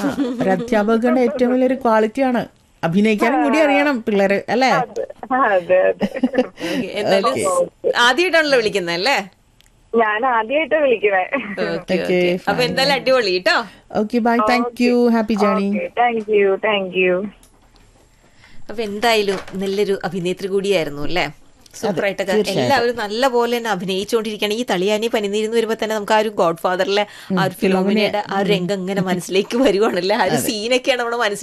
ഒരു അധ്യാപകന്റെ ഏറ്റവും വലിയൊരു ക്വാളിറ്റിയാണ്. അഭിനയിക്കാനും കൂടി അറിയണം പിള്ളേര്, അല്ലേ? അതെ അതെ. എന്തായാലും ആദ്യമായിട്ടാണല്ലോ വിളിക്കുന്നത് അല്ലേ? ഞാൻ ആദ്യമായിട്ട് വിളിക്കണേ. അപ്പൊ എന്തായാലും അടിപൊളി കേട്ടോ. Okay, by, thank you, happy journey. Thank you. അപ്പൊ എന്തായാലും നല്ലൊരു അഭിനേത്രി കൂടിയായിരുന്നു അല്ലേ? സൂപ്പറായിട്ടൊക്കെ എല്ലാവരും നല്ല പോലെ തന്നെ അഭിനയിച്ചുകൊണ്ടിരിക്കുകയാണ്. ഈ തളിയാനി പനിനീരുന്ന് വരുമ്പോ തന്നെ നമുക്ക് ആ ഒരു ഗോഡ് ഫാദറിലെ ആ ഒരു ഫിലോമിനയുടെ ആ ഒരു രംഗം ഇങ്ങനെ മനസ്സിലേക്ക് വരുവാണല്ലേ. ആ ഒരു സീനൊക്കെയാണ് നമ്മുടെ മനസ്സിൽ